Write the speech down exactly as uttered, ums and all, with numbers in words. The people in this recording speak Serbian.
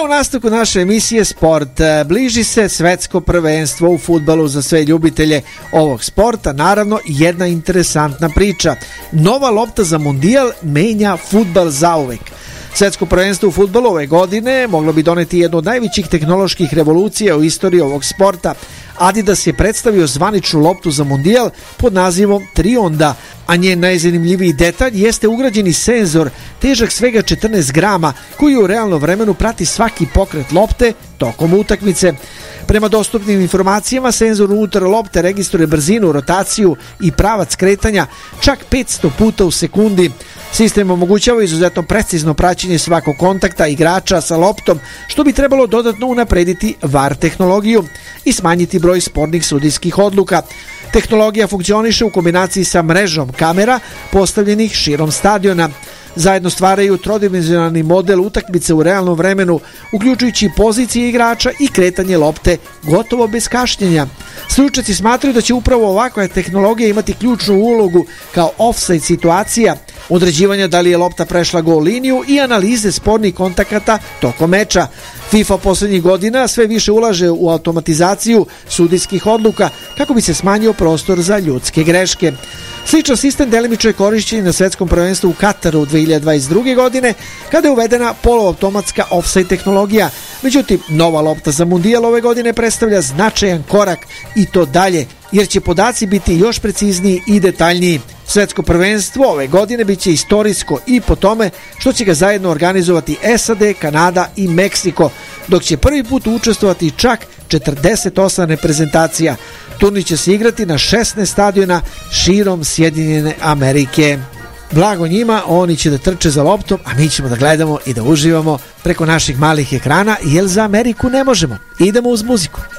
u nastavku naše emisije Sport. Bliži se svetsko prvenstvo u fudbalu za sve ljubitelje ovog sporta. Naravno, jedna interesantna priča. Nova lopta za mundijal menja fudbal zauvek. Svetsko prvenstvo u fudbalu ove godine moglo bi doneti jednu od najvećih tehnoloških revolucija u istoriji ovog sporta. Adidas je predstavio zvaničnu loptu za mundijal pod nazivom Trionda, a njen najzanimljiviji detalj jeste ugrađeni senzor težak svega četrnaest grama koji u realnom vremenu prati svaki pokret lopte tokom utakmice. Prema dostupnim informacijama, senzor unutar lopte registruje brzinu, rotaciju i pravac kretanja čak petsto puta u sekundi. Sistem omogućava izuzetno precizno praćenje svakog kontakta igrača sa loptom, što bi trebalo dodatno unaprediti V A R tehnologiju i smanjiti broj spornih sudijskih odluka. Tehnologija funkcioniše u kombinaciji sa mrežom kamera postavljenih širom stadiona. Zajedno stvaraju trodimenzionalni model utakmice u realnom vremenu, uključujući pozicije igrača i kretanje lopte gotovo bez kašnjenja. Stručnjaci smatraju da će upravo ovakva tehnologija imati ključnu ulogu kao offside situacija, određivanja da li je lopta prešla gol liniju i analize spornih kontakata tokom meča. FIFA poslednjih godina sve više ulaže u automatizaciju sudijskih odluka kako bi se smanjio prostor za ljudske greške. Sličan sistem delimično je korišćen na svetskom prvenstvu u Kataru dve hiljade dvadeset druge. godine kada je uvedena poluautomatska offside tehnologija. Međutim, nova lopta za mundijal ove godine predstavlja značajan korak i to dalje, jer će podaci biti još precizniji i detaljniji. Svetsko prvenstvo ove godine biće istorijsko i po tome što će ga zajedno organizovati S A D, Kanada i Meksiko, dok će prvi put učestvovati čak četrdeset osam reprezentacija. Turnir će se igrati na šesnaest stadiona širom Sjedinjene Amerike. Blago njima, oni će da trče za loptom, a mi ćemo da gledamo i da uživamo preko naših malih ekrana, jer za Ameriku ne možemo. Idemo uz muziku.